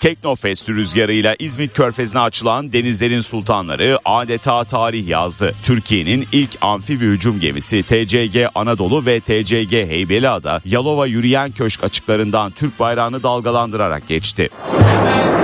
Teknofest rüzgarıyla İzmit Körfezi'ne açılan denizlerin sultanları adeta tarih yazdı. Türkiye'nin ilk amfibi hücum gemisi TCG Anadolu ve TCG Heybeliada Yalova Yürüyen Köşk açıklarından Türk bayrağını dalgalandırarak geçti.